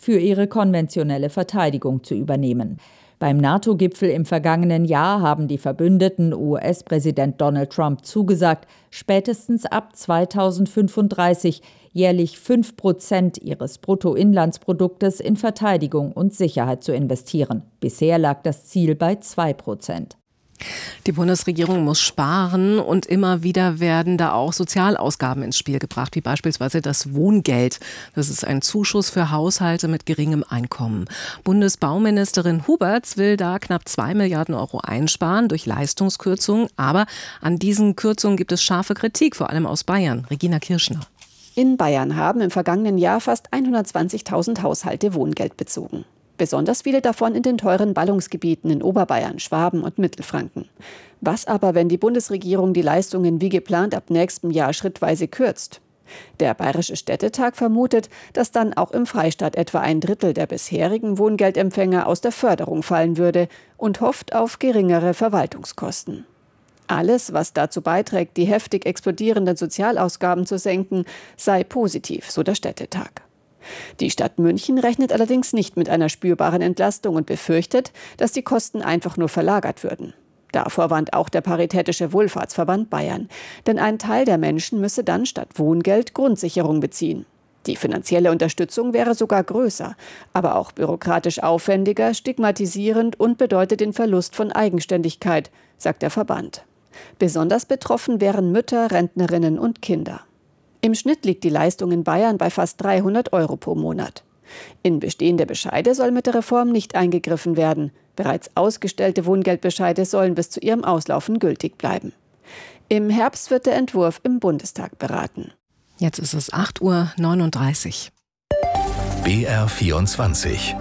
für ihre konventionelle Verteidigung zu übernehmen. Beim NATO-Gipfel im vergangenen Jahr haben die Verbündeten US-Präsident Donald Trump zugesagt, spätestens ab 2035 jährlich 5% ihres Bruttoinlandsproduktes in Verteidigung und Sicherheit zu investieren. Bisher lag das Ziel bei 2%. Die Bundesregierung muss sparen und immer wieder werden da auch Sozialausgaben ins Spiel gebracht, wie beispielsweise das Wohngeld. Das ist ein Zuschuss für Haushalte mit geringem Einkommen. Bundesbauministerin Huberts will da knapp 2 Milliarden Euro einsparen durch Leistungskürzungen. Aber an diesen Kürzungen gibt es scharfe Kritik, vor allem aus Bayern. Regina Kirschner. In Bayern haben im vergangenen Jahr fast 120.000 Haushalte Wohngeld bezogen. Besonders viele davon in den teuren Ballungsgebieten in Oberbayern, Schwaben und Mittelfranken. Was aber, wenn die Bundesregierung die Leistungen wie geplant ab nächstem Jahr schrittweise kürzt? Der Bayerische Städtetag vermutet, dass dann auch im Freistaat etwa 1/3 der bisherigen Wohngeldempfänger aus der Förderung fallen würde und hofft auf geringere Verwaltungskosten. Alles, was dazu beiträgt, die heftig explodierenden Sozialausgaben zu senken, sei positiv, so der Städtetag. Die Stadt München rechnet allerdings nicht mit einer spürbaren Entlastung und befürchtet, dass die Kosten einfach nur verlagert würden. Davor warnt auch der Paritätische Wohlfahrtsverband Bayern. Denn ein Teil der Menschen müsse dann statt Wohngeld Grundsicherung beziehen. Die finanzielle Unterstützung wäre sogar größer, aber auch bürokratisch aufwendiger, stigmatisierend und bedeutet den Verlust von Eigenständigkeit, sagt der Verband. Besonders betroffen wären Mütter, Rentnerinnen und Kinder. Im Schnitt liegt die Leistung in Bayern bei fast 300 Euro pro Monat. In bestehende Bescheide soll mit der Reform nicht eingegriffen werden. Bereits ausgestellte Wohngeldbescheide sollen bis zu ihrem Auslaufen gültig bleiben. Im Herbst wird der Entwurf im Bundestag beraten. Jetzt ist es 8:39 Uhr. BR24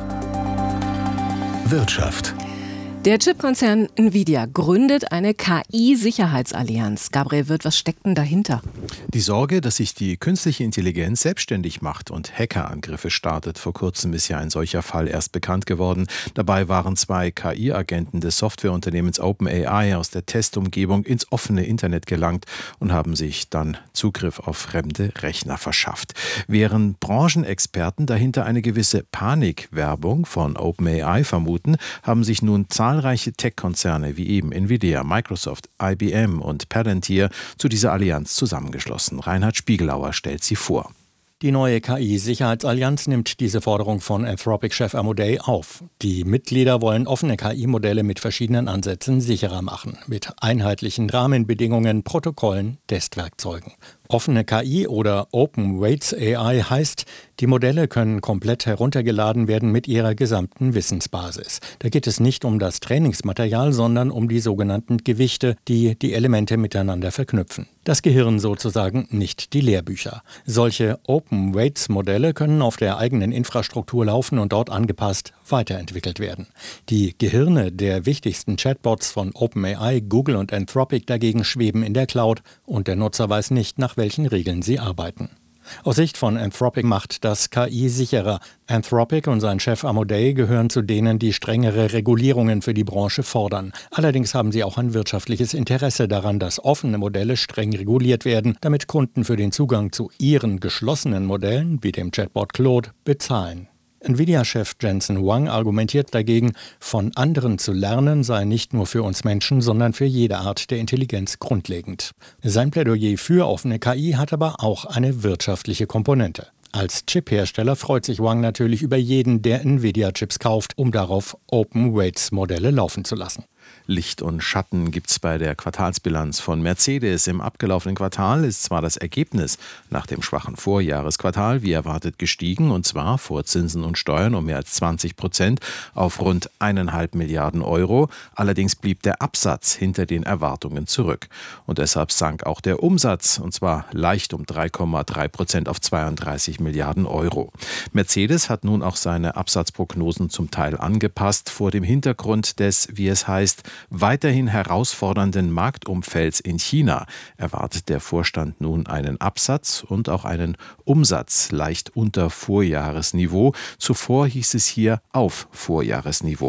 Wirtschaft. Der Chipkonzern Nvidia gründet eine KI-Sicherheitsallianz. Gabriel Wirth, was steckt denn dahinter? Die Sorge, dass sich die künstliche Intelligenz selbstständig macht und Hackerangriffe startet. Vor kurzem ist ja ein solcher Fall erst bekannt geworden. Dabei waren 2 KI-Agenten des Softwareunternehmens OpenAI aus der Testumgebung ins offene Internet gelangt und haben sich dann Zugriff auf fremde Rechner verschafft. Während Branchenexperten dahinter eine gewisse Panikwerbung von OpenAI vermuten, haben sich nun zahlreiche Tech-Konzerne wie eben Nvidia, Microsoft, IBM und Palantir zu dieser Allianz zusammengeschlossen. Reinhard Spiegelauer stellt sie vor. Die neue KI-Sicherheitsallianz nimmt diese Forderung von Anthropic-Chef Amodei auf. Die Mitglieder wollen offene KI-Modelle mit verschiedenen Ansätzen sicherer machen, mit einheitlichen Rahmenbedingungen, Protokollen, Testwerkzeugen. Offene KI oder Open Weights AI heißt, die Modelle können komplett heruntergeladen werden mit ihrer gesamten Wissensbasis. Da geht es nicht um das Trainingsmaterial, sondern um die sogenannten Gewichte, die die Elemente miteinander verknüpfen. Das Gehirn sozusagen, nicht die Lehrbücher. Solche Open Weights Modelle können auf der eigenen Infrastruktur laufen und dort angepasst weiterentwickelt werden. Die Gehirne der wichtigsten Chatbots von OpenAI, Google und Anthropic dagegen schweben in der Cloud und der Nutzer weiß nicht, nach welchen Regeln sie arbeiten. Aus Sicht von Anthropic macht das KI sicherer. Anthropic und sein Chef Amodei gehören zu denen, die strengere Regulierungen für die Branche fordern. Allerdings haben sie auch ein wirtschaftliches Interesse daran, dass offene Modelle streng reguliert werden, damit Kunden für den Zugang zu ihren geschlossenen Modellen, wie dem Chatbot Claude, bezahlen. Nvidia-Chef Jensen Huang argumentiert dagegen, von anderen zu lernen sei nicht nur für uns Menschen, sondern für jede Art der Intelligenz grundlegend. Sein Plädoyer für offene KI hat aber auch eine wirtschaftliche Komponente. Als Chiphersteller freut sich Huang natürlich über jeden, der Nvidia-Chips kauft, um darauf Open-Weights-Modelle laufen zu lassen. Licht und Schatten gibt es bei der Quartalsbilanz von Mercedes. Im abgelaufenen Quartal ist zwar das Ergebnis nach dem schwachen Vorjahresquartal wie erwartet gestiegen, und zwar vor Zinsen und Steuern um mehr als 20% auf rund 1,5 Milliarden Euro. Allerdings blieb der Absatz hinter den Erwartungen zurück. Und deshalb sank auch der Umsatz, und zwar leicht um 3,3% auf 32 Milliarden Euro. Mercedes hat nun auch seine Absatzprognosen zum Teil angepasst, vor dem Hintergrund des, wie es heißt, weiterhin herausfordernden Marktumfelds in China erwartet der Vorstand nun einen Absatz und auch einen Umsatz leicht unter Vorjahresniveau. Zuvor hieß es hier auf Vorjahresniveau.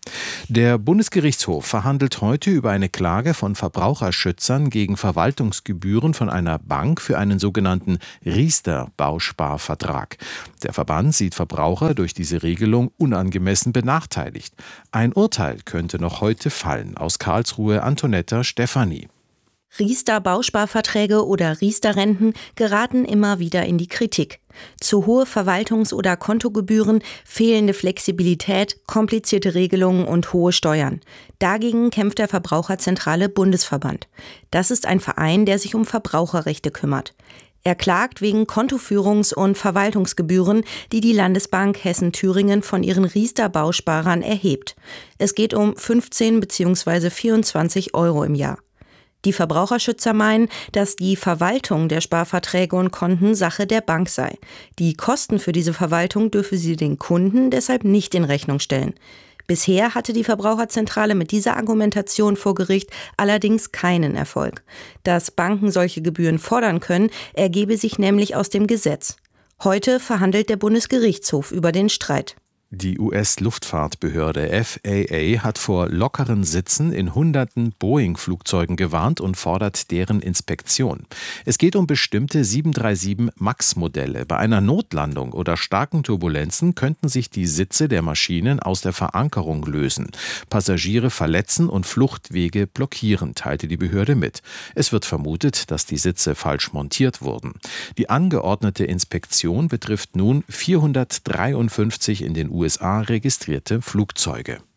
Der Bundesgerichtshof verhandelt heute über eine Klage von Verbraucherschützern gegen Verwaltungsgebühren von einer Bank für einen sogenannten Riester-Bausparvertrag. Der Verband sieht Verbraucher durch diese Regelung unangemessen benachteiligt. Ein Urteil könnte noch heute fallen. Aus Karlsruhe Antonetta Stefanie. Riester-Bausparverträge oder Riester-Renten geraten immer wieder in die Kritik. Zu hohe Verwaltungs- oder Kontogebühren, fehlende Flexibilität, komplizierte Regelungen und hohe Steuern. Dagegen kämpft der Verbraucherzentrale Bundesverband. Das ist ein Verein, der sich um Verbraucherrechte kümmert. Er klagt wegen Kontoführungs- und Verwaltungsgebühren, die die Landesbank Hessen-Thüringen von ihren Riester-Bausparern erhebt. Es geht um 15 bzw. 24 € im Jahr. Die Verbraucherschützer meinen, dass die Verwaltung der Sparverträge und Konten Sache der Bank sei. Die Kosten für diese Verwaltung dürfe sie den Kunden deshalb nicht in Rechnung stellen. Bisher hatte die Verbraucherzentrale mit dieser Argumentation vor Gericht allerdings keinen Erfolg. Dass Banken solche Gebühren fordern können, ergebe sich nämlich aus dem Gesetz. Heute verhandelt der Bundesgerichtshof über den Streit. Die US-Luftfahrtbehörde FAA hat vor lockeren Sitzen in hunderten Boeing-Flugzeugen gewarnt und fordert deren Inspektion. Es geht um bestimmte 737 MAX-Modelle. Bei einer Notlandung oder starken Turbulenzen könnten sich die Sitze der Maschinen aus der Verankerung lösen, Passagiere verletzen und Fluchtwege blockieren, teilte die Behörde mit. Es wird vermutet, dass die Sitze falsch montiert wurden. Die angeordnete Inspektion betrifft nun 453 in den USA registrierte Flugzeuge.